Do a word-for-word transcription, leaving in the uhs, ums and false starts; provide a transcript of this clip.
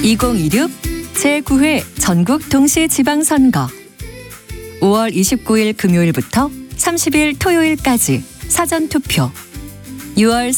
이천이십육 제구 회 전국 동시지방선거 오월 이십구일 금요일부터 삼십일 토요일까지 사전투표, 유월